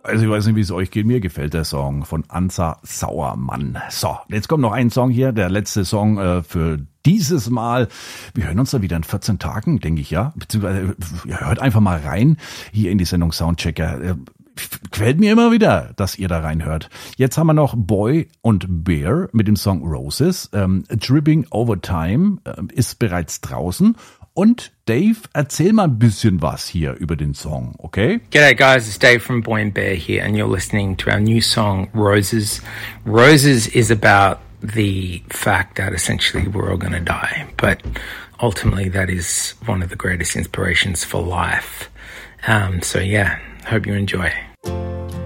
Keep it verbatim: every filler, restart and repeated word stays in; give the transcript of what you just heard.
Also ich weiß nicht, wie es euch geht. Mir gefällt der Song von Ansa Sauermann. So, jetzt kommt noch ein Song hier, der letzte Song äh, für dieses Mal. Wir hören uns da wieder in vierzehn Tagen, denke ich, ja. Beziehungsweise ja, hört einfach mal rein hier in die Sendung Soundchecker. Äh, Gefällt mir immer wieder, dass ihr da reinhört. Jetzt haben wir noch Boy und Bear mit dem Song Roses. Ähm, Dripping Over Time äh, ist bereits draußen. Und Dave, erzähl mal ein bisschen was hier über den Song, okay? G'day guys, it's Dave from Boy and Bear here and you're listening to our new song Roses. Roses is about the fact that essentially we're all going to die. But ultimately that is one of the greatest inspirations for life. Um, so yeah. Hope you enjoy.